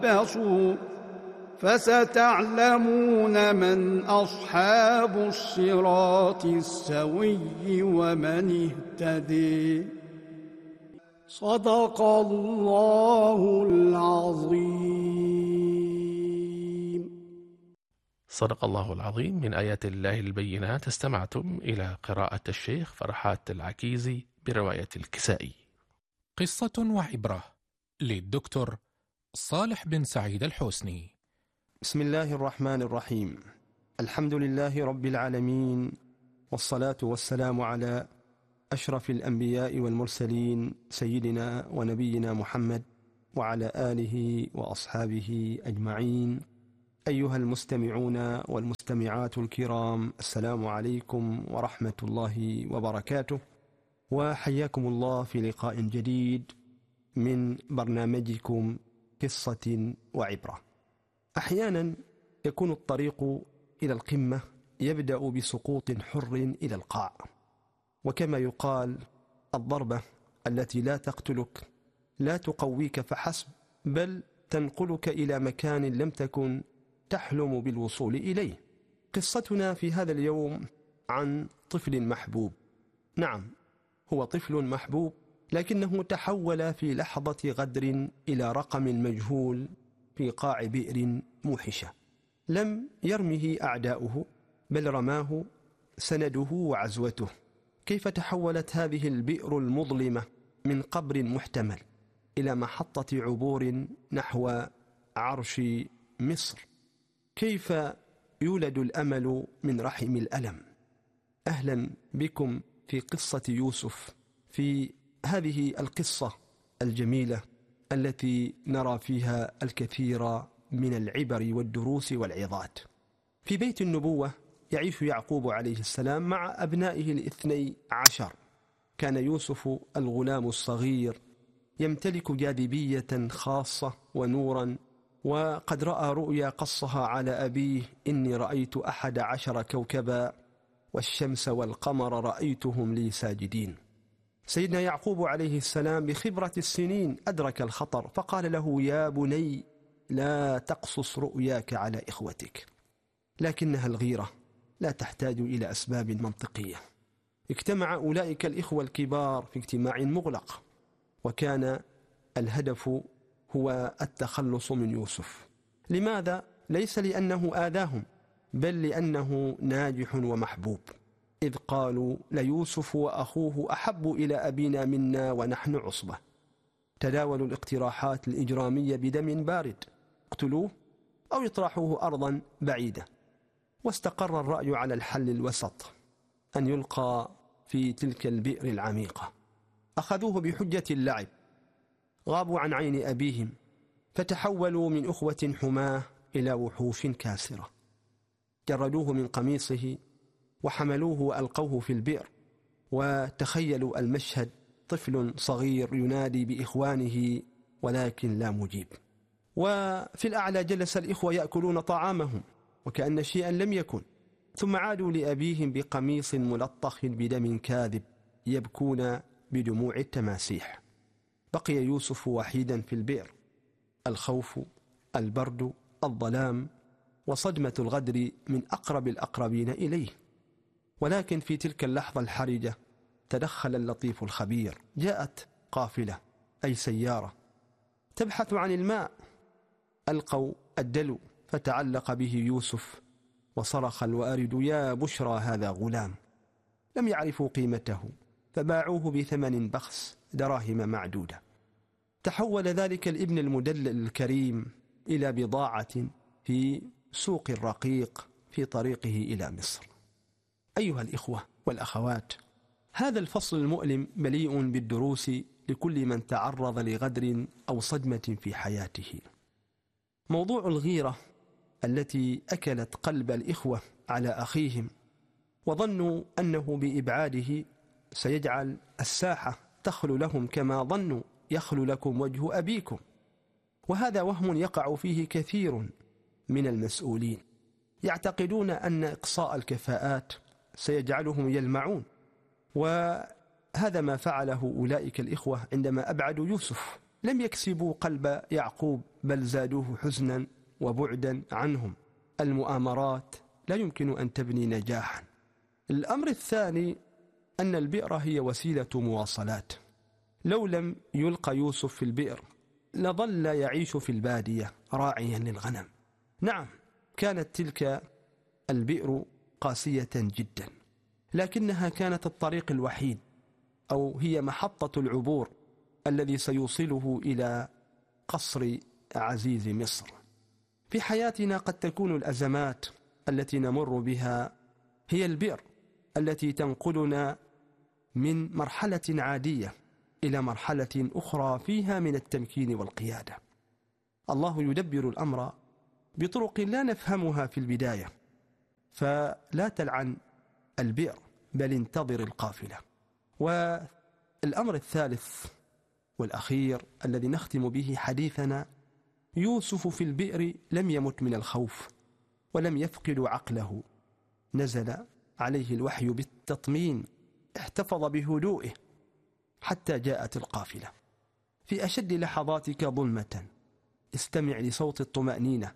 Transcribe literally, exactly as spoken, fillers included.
بصوا فستعلمون من أصحاب الصراط السوي ومن اهتدي. صدق الله العظيم. صدق الله العظيم. من آيات الله البينات استمعتم إلى قراءة الشيخ فرحات العكيزي برواية الكسائي. قصة وعبرة للدكتور صالح بن سعيد الحسني. بسم الله الرحمن الرحيم. الحمد لله رب العالمين، والصلاة والسلام على أشرف الأنبياء والمرسلين سيدنا ونبينا محمد وعلى آله وأصحابه أجمعين. أيها المستمعون والمستمعات الكرام، السلام عليكم ورحمة الله وبركاته، وحياكم الله في لقاء جديد من برنامجكم قصة وعبرة. أحيانا يكون الطريق إلى القمة يبدأ بسقوط حر إلى القاع، وكما يقال الضربة التي لا تقتلك لا تقويك فحسب، بل تنقلك إلى مكان لم تكن تحلم بالوصول إليه. قصتنا في هذا اليوم عن طفل محبوب. نعم، هو طفل محبوب، لكنه تحول في لحظة غدر إلى رقم مجهول في قاع بئر موحشة. لم يرمه أعداؤه، بل رماه سنده وعزوته. كيف تحولت هذه البئر المظلمة من قبر محتمل إلى محطة عبور نحو عرش مصر؟ كيف يولد الأمل من رحم الألم؟ أهلا بكم في قصة يوسف، في هذه القصة الجميلة التي نرى فيها الكثير من العبر والدروس والعظات. في بيت النبوة يعيش يعقوب عليه السلام مع أبنائه الاثني عشر. كان يوسف الغلام الصغير يمتلك جاذبية خاصة ونورا، وقد رأى رؤيا قصها على أبيه: إني رأيت أحد عشر كوكبا والشمس والقمر رأيتهم لي ساجدين. سيدنا يعقوب عليه السلام بخبرة السنين أدرك الخطر، فقال له: يا بني لا تقصص رؤياك على إخوتك. لكنها الغيرة لا تحتاج إلى أسباب منطقية. اجتمع أولئك الإخوة الكبار في اجتماع مغلق، وكان الهدف هو التخلص من يوسف. لماذا؟ ليس لأنه آذاهم، بل لأنه ناجح ومحبوب. إذ قالوا: ليوسف وأخوه أحب إلى أبينا منا ونحن عصبة. تداولوا الاقتراحات الإجرامية بدم بارد: اقتلوه أو اطرحوه أرضا بعيدة. واستقر الرأي على الحل الوسط، أن يلقى في تلك البئر العميقة. أخذوه بحجة اللعب، غابوا عن عين أبيهم، فتحولوا من أخوة حماة إلى وحوش كاسرة. جردوه من قميصه وحملوه وألقوه في البئر. وتخيلوا المشهد: طفل صغير ينادي بإخوانه ولكن لا مجيب. وفي الأعلى جلس الإخوة يأكلون طعامهم وكأن شيئا لم يكن، ثم عادوا لأبيهم بقميص ملطخ بدم كاذب يبكون بدموع التماسيح. بقي يوسف وحيدا في البئر. الخوف، البرد، الظلام، وصدمة الغدر من أقرب الأقربين إليه. ولكن في تلك اللحظة الحرجة تدخل اللطيف الخبير. جاءت قافلة، أي سيارة، تبحث عن الماء. ألقوا الدلو فتعلق به يوسف، وصرخ الوارد: يا بشرى هذا غلام. لم يعرفوا قيمته فباعوه بثمن بخس، دراهم معدودة. تحول ذلك الابن المدلل الكريم إلى بضاعة في سوق الرقيق في طريقه إلى مصر. أيها الإخوة والأخوات، هذا الفصل المؤلم مليء بالدروس لكل من تعرض لغدر أو صدمة في حياته. موضوع الغيرة التي أكلت قلب الإخوة على أخيهم، وظنوا أنه بإبعاده سيجعل الساحة تخلو لهم كما ظنوا يخلو لكم وجه أبيكم. وهذا وهم يقع فيه كثير من المسؤولين، يعتقدون أن إقصاء الكفاءات سيجعلهم يلمعون. وهذا ما فعله أولئك الإخوة عندما أبعدوا يوسف. لم يكسبوا قلب يعقوب بل زادوه حزنا وبعدا عنهم. المؤامرات لا يمكن أن تبني نجاحا. الأمر الثاني أن البئر هي وسيلة مواصلات. لو لم يلقى يوسف في البئر لظل يعيش في البادية راعيا للغنم. نعم، كانت تلك البئر قاسية جدا، لكنها كانت الطريق الوحيد، أو هي محطة العبور الذي سيوصله إلى قصر عزيز مصر. في حياتنا قد تكون الأزمات التي نمر بها هي البئر التي تنقلنا من مرحلة عادية إلى مرحلة أخرى فيها من التمكين والقيادة. الله يدبر الأمر بطرق لا نفهمها في البداية، فلا تلعن البئر بل انتظر القافلة. والأمر الثالث والأخير الذي نختم به حديثنا: يوسف في البئر لم يمت من الخوف ولم يفقد عقله، نزل عليه الوحي بالتطمين، احتفظ بهدوئه حتى جاءت القافلة. في أشد لحظاتك ظلمة استمع لصوت الطمأنينة